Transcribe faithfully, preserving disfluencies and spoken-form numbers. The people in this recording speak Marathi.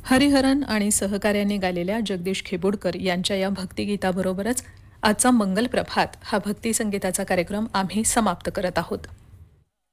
हरिहरन आणि सहकार्याने गायलेल्या जगदीश खेबुडकर यांच्या या भक्तिगीताबरोबरच आजचा मंगल प्रभात हा भक्ती संगीताचा कार्यक्रम आम्ही समाप्त करत आहोत.